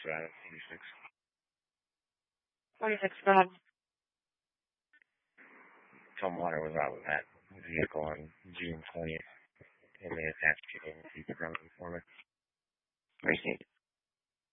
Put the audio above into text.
Nevada, 86. 46, go ahead. Tom Water was out with that vehicle on June 20th, and they attached it in the running for me. Appreciate it.